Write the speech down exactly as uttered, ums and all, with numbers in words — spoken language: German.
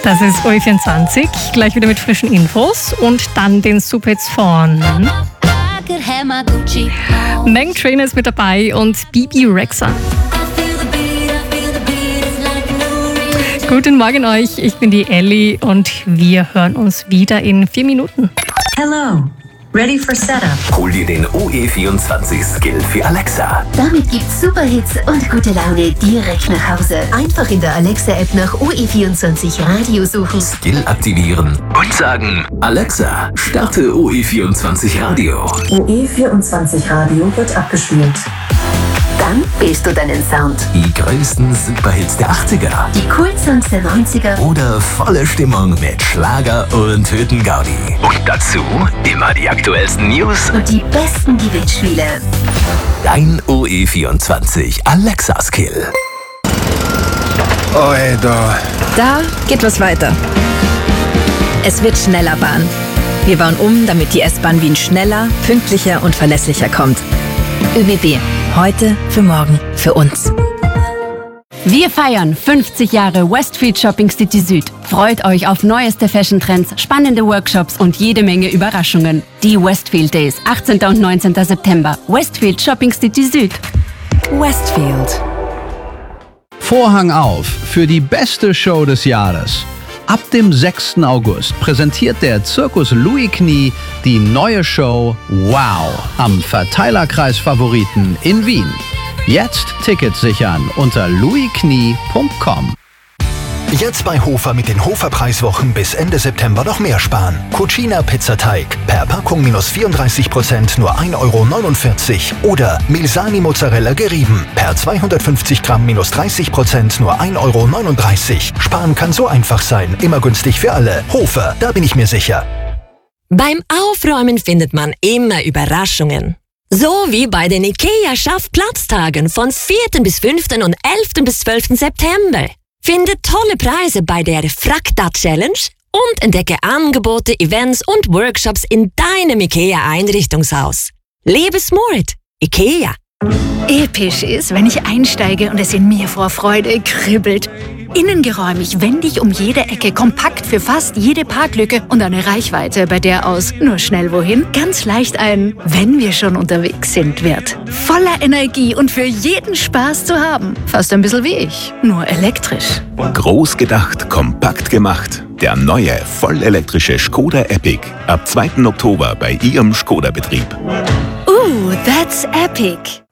Das ist O E vierundzwanzig, gleich wieder mit frischen Infos und dann den Superhits von Meghan Trainor ist mit dabei und Bebe Rexha. Guten Morgen euch, ich bin die Ellie und wir hören uns wieder in vier Minuten. Hello, ready for setup. Hol dir den O E vierundzwanzig Skill für Alexa. Damit gibt's Superhits und gute Laune direkt nach Hause. Einfach in der Alexa-App nach O E vierundzwanzig Radio suchen. Skill aktivieren und sagen: Alexa, starte O E vierundzwanzig Radio. O E vierundzwanzig Radio wird abgespielt. Dann wählst du deinen Sound. Die größten Superhits der achtziger. Die Cool-Songs der neunziger. Oder volle Stimmung mit Schlager und Hüttengaudi. Und dazu immer die aktuellsten News und die besten Gewinnspiele. Dein O E vierundzwanzig Alexa Skill. Oh, ey, da. Da geht was weiter. Es wird schneller Bahn. Wir bauen um, damit die S-Bahn Wien schneller, pünktlicher und verlässlicher kommt. ÖBB. Heute, für morgen, für uns. Wir feiern fünfzig Jahre Westfield Shopping City Süd. Freut euch auf neueste Fashion-Trends, spannende Workshops und jede Menge Überraschungen. Die Westfield Days, achtzehnten und neunzehnten September. Westfield Shopping City Süd. Westfield. Vorhang auf für die beste Show des Jahres. Ab dem sechsten August präsentiert der Zirkus Louis Knie die neue Show Wow am Verteilerkreis Favoriten in Wien. Jetzt Tickets sichern unter louis knie punkt com. Jetzt bei Hofer mit den Hofer-Preiswochen bis Ende September noch mehr sparen. Cucina Pizzateig per Packung minus vierunddreißig Prozent nur ein Euro neunundvierzig. Oder Milsani Mozzarella gerieben per zweihundertfünfzig Gramm minus dreißig Prozent nur ein Euro neununddreißig. Sparen kann so einfach sein, immer günstig für alle. Hofer, da bin ich mir sicher. Beim Aufräumen findet man immer Überraschungen. So wie bei den IKEA-Schaff-Platztagen von vierten bis fünften und elften bis zwölften September. Finde tolle Preise bei der Frakta-Challenge und entdecke Angebote, Events und Workshops in deinem IKEA-Einrichtungshaus. Lebe smart. IKEA. Episch ist, wenn ich einsteige und es in mir vor Freude kribbelt. Innengeräumig, wendig um jede Ecke, kompakt für fast jede Parklücke und eine Reichweite, bei der aus nur schnell wohin ganz leicht ein "Wenn wir schon unterwegs sind" wird. Voller Energie und für jeden Spaß zu haben. Fast ein bisschen wie ich, nur elektrisch. Groß gedacht, kompakt gemacht. Der neue, vollelektrische Skoda Epic. Ab zweiten Oktober bei Ihrem Skoda-Betrieb. Ooh, that's epic.